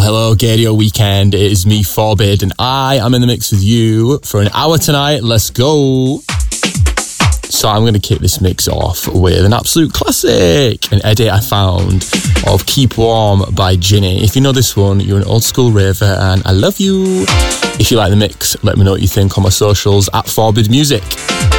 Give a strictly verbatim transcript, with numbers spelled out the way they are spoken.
hello, Gadio Weekend. It is me, Forbid, and I am in the mix with you for an hour tonight. Let's go. So I'm going to kick this mix off with an absolute classic, an edit I found of Keep Warm by Ginny. If you know this one, you're an old school raver and I love you. If you like the mix, let me know what you think on my socials at Forbid Music.